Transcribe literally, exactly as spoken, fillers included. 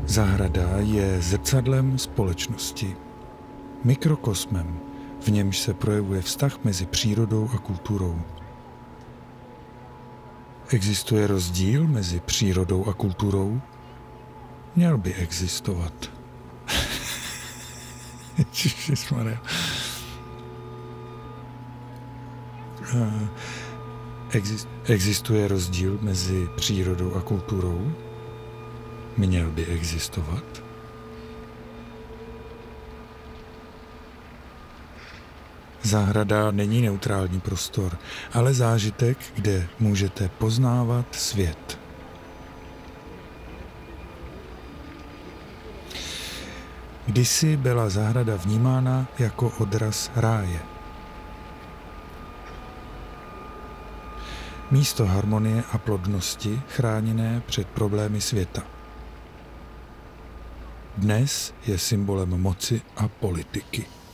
Zahrada je zrcadlem společnosti, mikrokosmem, v němž se projevuje vztah mezi přírodou a kulturou. Existuje rozdíl mezi přírodou a kulturou? Měl by existovat. Ježišmarja. Existuje rozdíl mezi přírodou a kulturou? Měl by existovat? Zahrada není neutrální prostor, ale zážitek, kde můžete poznávat svět. Kdysi byla zahrada vnímána jako odraz ráje. Místo harmonie a plodnosti chráněné před problémy světa. Dnes je symbolem moci a politiky.